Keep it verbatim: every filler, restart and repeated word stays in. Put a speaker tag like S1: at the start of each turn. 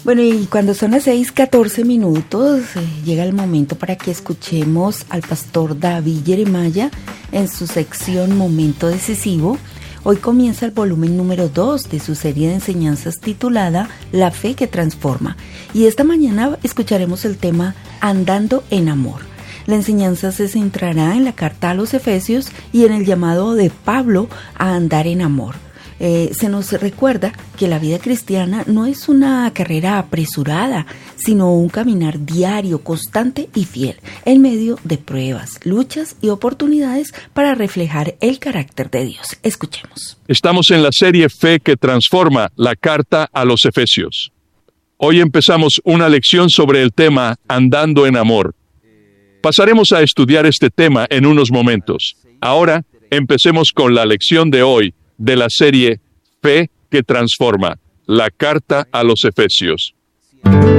S1: Bueno, y cuando son las seis catorce minutos, eh, llega el momento para que escuchemos al pastor David Jeremiah en su sección Momento Decisivo. Hoy comienza el volumen número dos de su serie de enseñanzas titulada La Fe que Transforma. Y esta mañana escucharemos el tema Andando en Amor. La enseñanza se centrará en la carta a los Efesios y en el llamado de Pablo a andar en amor. Eh, se nos recuerda que la vida cristiana no es una carrera apresurada, sino un caminar diario, constante y fiel, en medio de pruebas, luchas y oportunidades para reflejar el carácter de Dios. Escuchemos.
S2: Estamos en la serie Fe que Transforma, la carta a los Efesios. Hoy empezamos una lección sobre el tema Andando en Amor. Pasaremos a estudiar este tema en unos momentos. Ahora, empecemos con la lección de hoy, de la serie Fe que Transforma, la carta a los Efesios.